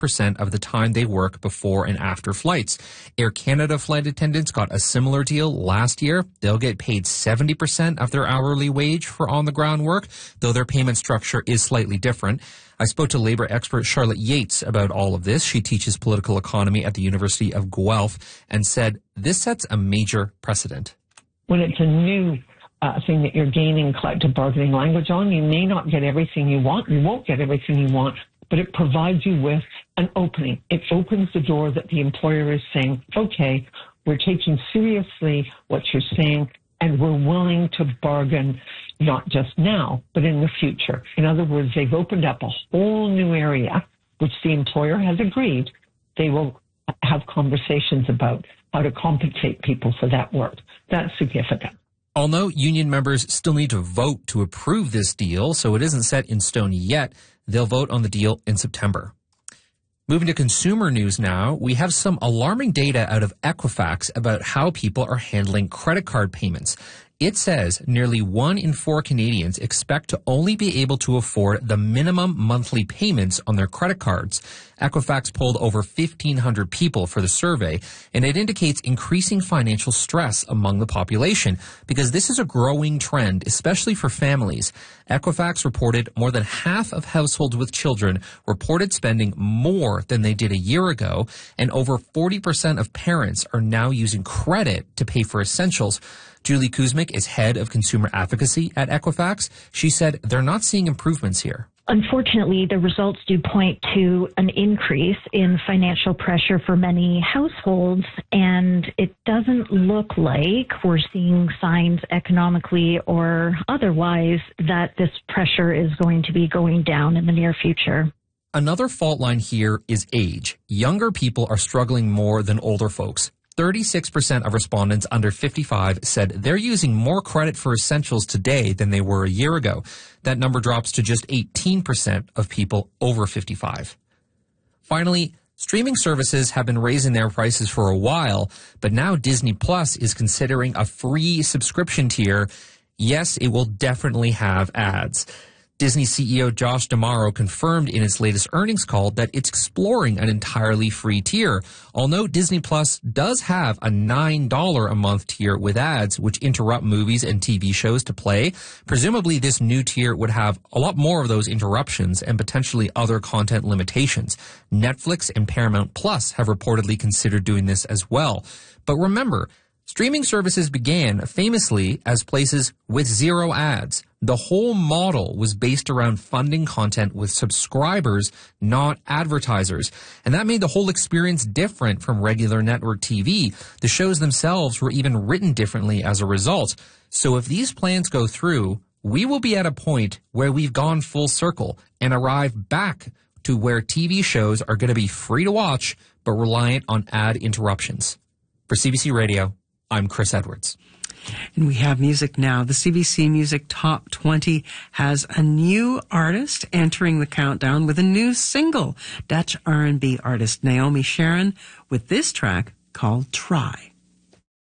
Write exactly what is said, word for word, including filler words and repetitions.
percent of the time they work before and after flights. Air Canada flight attendants got a similar deal last year. They'll get paid seventy percent of their hourly wage for on-the-ground work, though their payment structure is slightly different. I spoke to labor expert Charlotte Yates about all of this. She teaches political economy at the University of Guelph and said this sets a major precedent. When it's a new uh, thing that you're gaining collective bargaining language on, you may not get everything you want. You won't get everything you want, but it provides you with an opening. It opens the door that the employer is saying, okay, we're taking seriously what you're saying, and we're willing to bargain not just now, but in the future. In other words, they've opened up a whole new area, which the employer has agreed they will have conversations about how to compensate people for that work. That's significant. Although union members still need to vote to approve this deal, so it isn't set in stone yet, they'll vote on the deal in September. Moving to consumer news now, we have some alarming data out of Equifax about how people are handling credit card payments. It says nearly one in four Canadians expect to only be able to afford the minimum monthly payments on their credit cards. Equifax polled over fifteen hundred people for the survey, and it indicates increasing financial stress among the population because this is a growing trend, especially for families. Equifax reported more than half of households with children reported spending more than they did a year ago, and over forty percent of parents are now using credit to pay for essentials. Julie Kuzmic is head of consumer advocacy at Equifax. She said they're not seeing improvements here. Unfortunately, the results do point to an increase in financial pressure for many households, and it doesn't look like we're seeing signs economically or otherwise that this pressure is going to be going down in the near future. Another fault line here is age. Younger people are struggling more than older folks. thirty-six percent of respondents under fifty-five said they're using more credit for essentials today than they were a year ago. That number drops to just eighteen percent of people over fifty-five. Finally, streaming services have been raising their prices for a while, but now Disney Plus is considering a free subscription tier. Yes, it will definitely have ads. Disney C E O Josh D'Amaro confirmed in its latest earnings call that it's exploring an entirely free tier. Although Disney Plus does have a nine dollars a month tier with ads, which interrupt movies and T V shows to play, presumably this new tier would have a lot more of those interruptions and potentially other content limitations. Netflix and Paramount Plus have reportedly considered doing this as well. But remember, streaming services began famously as places with zero ads. The whole model was based around funding content with subscribers, not advertisers. And that made the whole experience different from regular network T V. The shows themselves were even written differently as a result. So if these plans go through, we will be at a point where we've gone full circle and arrived back to where T V shows are going to be free to watch, but reliant on ad interruptions. For C B C Radio, I'm Chris Edwards. And we have music now. The C B C Music Top twenty has a new artist entering the countdown with a new single. Dutch R and B artist Naomi Sharon with this track called Try.